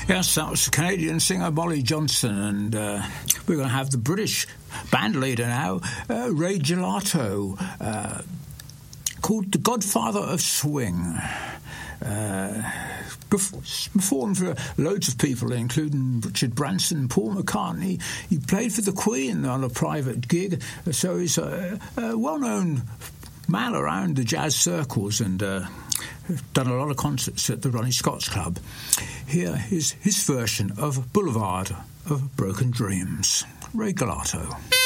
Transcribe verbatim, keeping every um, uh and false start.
Yes, that was Canadian singer Molly Johnson, and uh, we're going to have the British band leader now, uh, Ray Gelato, uh, called the Godfather of Swing. Uh, performed for loads of people, including Richard Branson and Paul McCartney. He played for the Queen on a private gig, so he's a, a well-known man around the jazz circles, and uh, done a lot of concerts at the Ronnie Scott's Club. Here is his version of Boulevard of Broken Dreams. Ray Gelato.